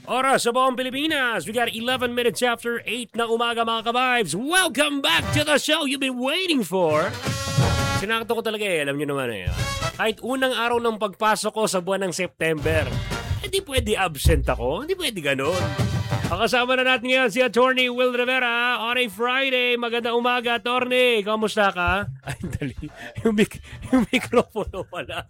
Oras sa buong Pilipinas. We got 11 minutes after 8 na umaga mga ka-vibes. Welcome back to the show you've been waiting for. Sinakto ko talaga alam nyo naman Kahit unang araw ng pagpasok ko sa buwan ng September, hindi pwede absent ako. Hindi pwede ganun. Kasama na natin ngayon si Attorney Will Rivera on a Friday. Magandang umaga, Attorney. Kamusta ka? Ay, dali. Yung mikropono pala.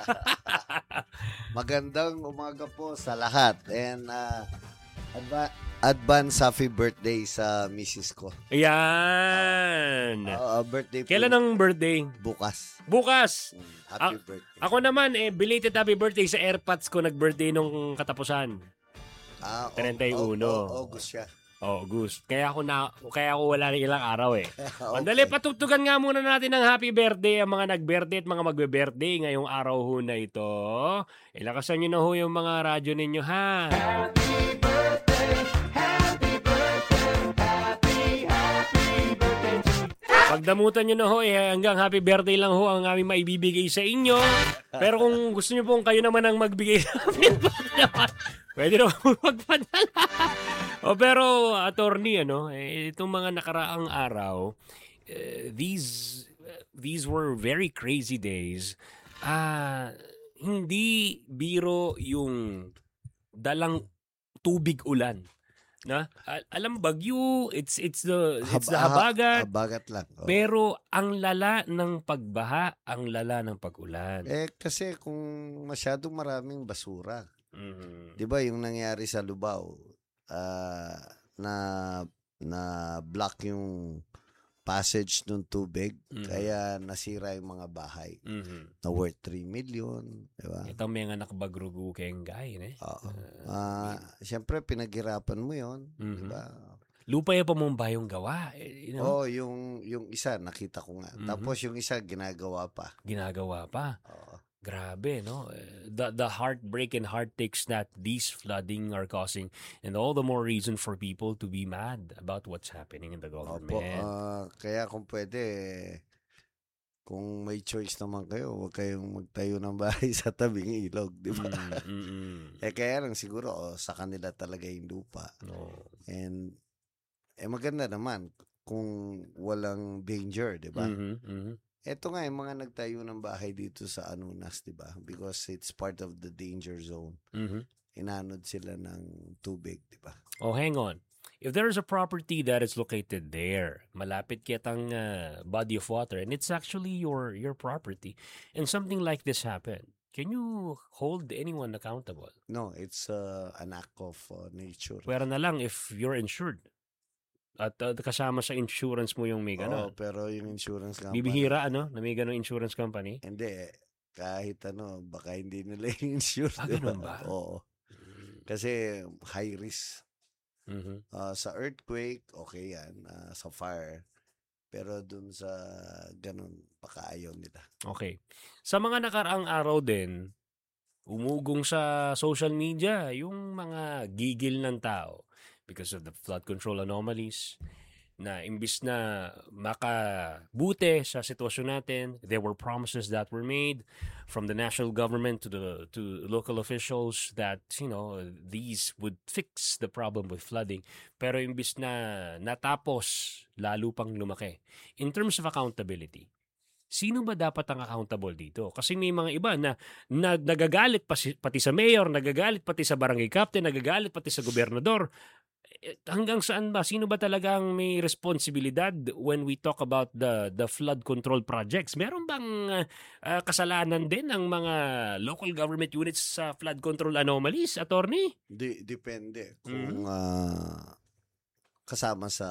Magandang umaga po sa lahat. And advance happy birthday sa misis ko. Ayan. Birthday po. Kailan ang birthday? Bukas. Bukas. Happy birthday. Ako naman, belated happy birthday sa AirPods ko. Nag-birthday nung katapusan. 31. August siya. August. Kaya ako wala na ilang araw Okay. Mandali, patugtugan nga muna natin ng happy birthday ang mga nag-birthday at mga magbe-birthday ngayong araw ho na ito. Ilakasan nyo na ho yung mga radyo ninyo, ha? Happy birthday, happy birthday, happy birthday. Pagdamutan nyo na ho, hanggang happy birthday lang ho ang aming maibibigay sa inyo. Pero kung gusto nyo pong kayo naman ang magbigay sa amin, pwede naman magpadala. Pero, attorney, itong mga nakaraang araw, these were very crazy days. Hindi biro yung dalang tubig ulan. Na? Alam bagyo, it's the habagat. Habagat lang. Oh. Pero ang lala ng pagbaha, ang lala ng pag-ulan. Kasi kung masyadong maraming basura. Mm-hmm. 'Di ba yung nangyari sa Lubao, na block yung passage ng tubig, kaya nasira yung mga bahay na worth 3 million, di ba? Ito may nga nakabagrugo kayong guy, Oo. Siyempre, pinaghirapan mo yon, di ba? Lupa yung pamumba yung gawa. Yung isa, nakita ko nga. Tapos yung isa, ginagawa pa. Oo. Grabe, no? The heartbreak and heartaches that these flooding are causing, and all the more reason for people to be mad about what's happening in the government. Opo, kaya kung pwede, kung may choice naman kayo, huwag kayong magtayo ng bahay sa tabing ilog, di ba? Kaya lang siguro, sa kanila talaga yung lupa. No. And, maganda naman kung walang danger, di ba? Ito nga, yung mga nagtayo ng bahay dito sa Anunas, di ba? Because it's part of the danger zone. Inanod sila ng tubig, di ba? Oh, hang on. If there is a property that is located there, malapit kitang body of water, and it's actually your property, and something like this happened, can you hold anyone accountable? No, it's an act of nature. Pwera na lang if you're insured. At kasama sa insurance mo yung may gano'n. Pero yung insurance company. Bibihira, na may gano'ng insurance company? Hindi. Kahit baka hindi nila insure. Ganun ba? Oo. Kasi high risk. Sa earthquake, okay yan. Sa fire. Pero dun sa ganun, baka ayaw nila. Okay. Sa mga nakaraang araw din, umugong sa social media yung mga gigil ng tao because of the flood control anomalies, na imbis na makabuti sa sitwasyon natin, there were promises that were made from the national government to local officials that, these would fix the problem with flooding. Pero imbis na natapos, lalo pang lumaki. In terms of accountability, sino ba dapat ang accountable dito? Kasi may mga iba na nagagalit pati sa mayor, nagagalit pati sa barangay captain, nagagalit pati sa gobernador. Hanggang saan ba? Sino ba talagang may responsibilidad when we talk about the flood control projects? Meron bang kasalanan din ng mga local government units sa flood control anomalies, attorney? Depende kung kasama sa